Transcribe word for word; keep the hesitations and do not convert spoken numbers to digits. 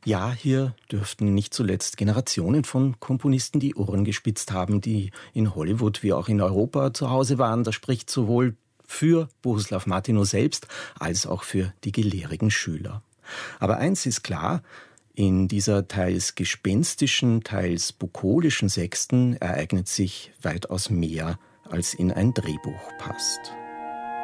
Ja, hier dürften nicht zuletzt Generationen von Komponisten die Ohren gespitzt haben, die in Hollywood wie auch in Europa zu Hause waren. Das spricht sowohl für Bohuslav Martinu selbst als auch für die gelehrigen Schüler. Aber eins ist klar: In dieser teils gespenstischen, teils bukolischen Sechsten ereignet sich weitaus mehr, als in ein Drehbuch passt.